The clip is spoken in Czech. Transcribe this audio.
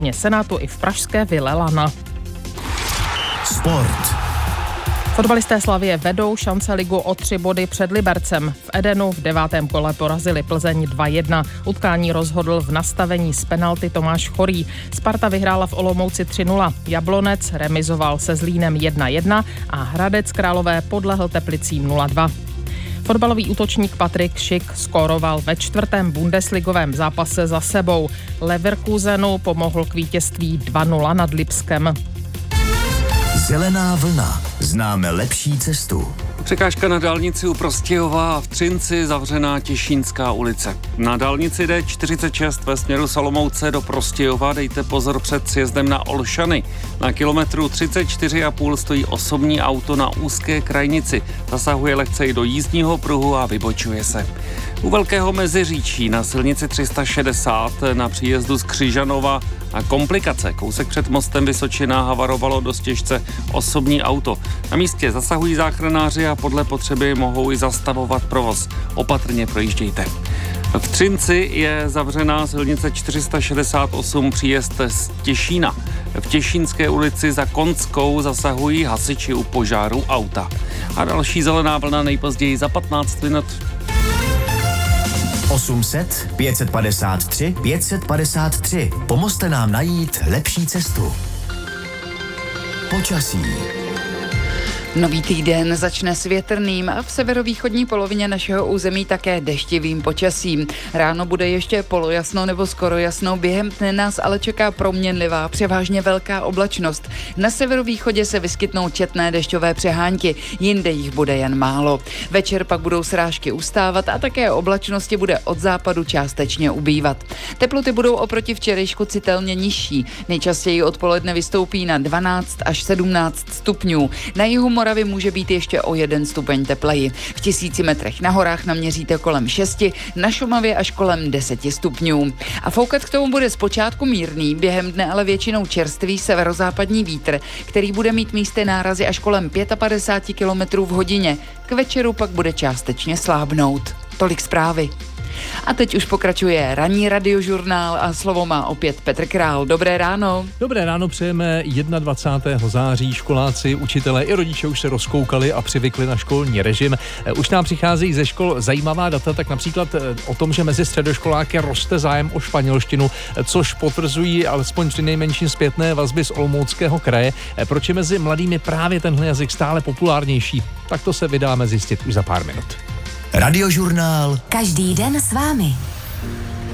Senátu i v pražské Vile Lana. Sport. Fotbalisté Slavie vedou šance ligu o 3 body před Libercem. V Edenu v 9. kole porazili Plzeň 2-1. Utkání rozhodl v nastavení z penalty Tomáš Chorý. Sparta vyhrála v Olomouci 3-0. Jablonec remizoval se Zlínem 1-1 a Hradec Králové podlehl Teplicím 0-2. Fotbalový útočník Patrik Schick skóroval ve 4. bundesligovém zápase za sebou. Leverkusenu pomohl k vítězství 2-0 nad Lipskem. Zelená vlna. Známe lepší cestu. Překážka na dálnici u Prostějova a v Třinci zavřená Těšínská ulice. Na dálnici D46 ve směru Olomouce do Prostějova dejte pozor před sjezdem na Olšany. Na kilometru 34,5 stojí osobní auto na úzké krajnici. Zasahuje lehce i do jízdního pruhu a vybočuje se. U Velkého Meziříčí na silnici 360 na příjezdu z Křižanova a komplikace. Kousek před mostem Vysočina havarovalo dost těžce osobní auto. Na místě zasahují záchranáři a podle potřeby mohou i zastavovat provoz. Opatrně projíždějte. V Třinci je zavřená silnice 468 příjezd z Těšína. V Těšínské ulici za Konskou zasahují hasiči u požáru auta. A další zelená vlna nejpozději za 15 minut. 800 553 553. Pomozte nám najít lepší cestu. Počasí. Nový týden začne s větrným a v severovýchodní polovině našeho území také deštivým počasím. Ráno bude ještě polojasno nebo skoro jasno, během dne nás ale čeká proměnlivá, převážně velká oblačnost. Na severovýchodě se vyskytnou četné dešťové přehánky, jinde jich bude jen málo. Večer pak budou srážky ustávat a také oblačnosti bude od západu částečně ubývat. Teploty budou oproti včerejšku citelně nižší. Nejčastěji odpoledne vystoupí na 12 až 17 stupňů. Na jihu Moravy může být ještě o 1 stupeň tepleji. V 1000 metrech na horách naměříte kolem 6, na Šumavě až kolem 10 stupňů. A foukat k tomu bude zpočátku mírný, během dne ale většinou čerstvý severozápadní vítr, který bude mít místy nárazy až kolem 55 km v hodině. K večeru pak bude částečně slábnout. Tolik zprávy. A teď už pokračuje ranní radiožurnál a slovo má opět Petr Král. Dobré ráno. Dobré ráno přejeme 21. září. Školáci, učitelé i rodiče už se rozkoukali a přivykli na školní režim. Už nám přicházejí ze škol zajímavá data, tak například o tom, že mezi středoškoláky roste zájem o španělštinu, což potvrzují alespoň při nejmenším zpětné vazby z Olomouckého kraje. Proč je mezi mladými právě tenhle jazyk stále populárnější? Tak to se vydáme zjistit už za pár minut. Radiožurnál. Každý den s vámi.